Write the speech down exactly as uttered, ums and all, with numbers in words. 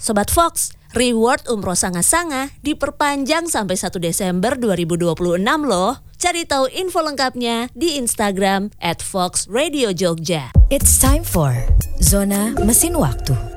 Sobat Fox, reward umroh Sanga-Sanga diperpanjang sampai satu Desember dua ribu dua puluh enam loh. Cari tahu info lengkapnya di Instagram at Fox Radio Jogja. It's time for Zona Mesin Waktu.